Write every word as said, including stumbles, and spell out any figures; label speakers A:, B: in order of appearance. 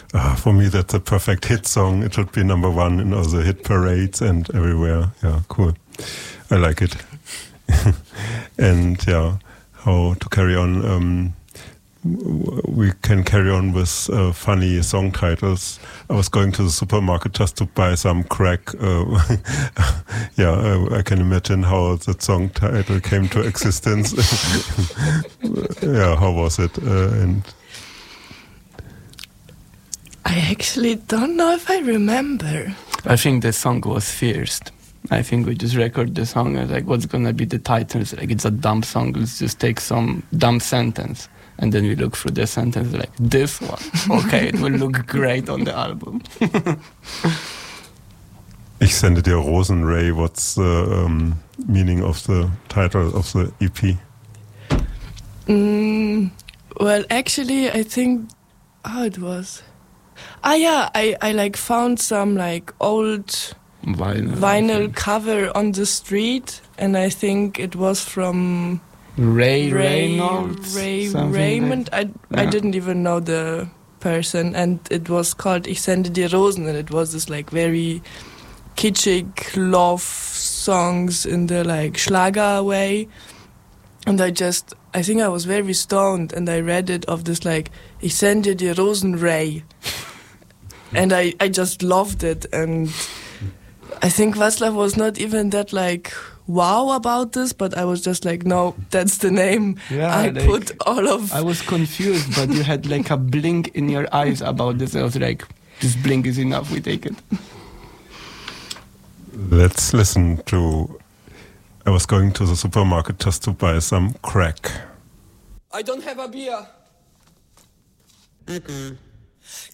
A: Uh, for me, that's a perfect hit song. It should be number one in all the hit parades and everywhere. Yeah, cool. I like it. And yeah, how to carry on. Um, we can carry on with uh, funny song titles. I was going to the supermarket just to buy some crack. Uh, yeah, uh, I can imagine how that song title came to existence. Yeah, how was it? Uh, and
B: I actually don't know if I remember.
C: I think the song was First. I think we just record the song and like, what's gonna be the title? It's like, it's a dumb song. Let's just take some dumb sentence. And then we look through the sentence like, this one. Okay, it will look great on the album.
A: Ich sende dir Rosen, Ray. What's the um, meaning of the title of the E P?
B: Mm, well, actually, I think... How it was... Ah, yeah, I, I like found some like old
C: Vinyl,
B: vinyl cover on the street. And I think it was from...
C: Ray,
B: Ray
C: Reynolds,
B: Ray
C: something
B: Raymond.
C: like,
B: I I
C: yeah.
B: didn't even know the person, and it was called Ich sende dir Rosen, and it was this like very kitschig love songs in the like Schlager way. And I just I think I was very stoned, and I read it of this like Ich sende dir Rosen, Ray, and I I just loved it. And I think Václav was not even that like wow about this, but I was just like, no, that's the name.
C: Yeah,
B: I
C: like,
B: put all of...
C: I was confused, but you had like a blink in your eyes about this. I was like, this blink is enough, we take it.
A: Let's listen to... I was going to the supermarket just to buy some crack.
D: I don't have a beer.
E: Mm-mm.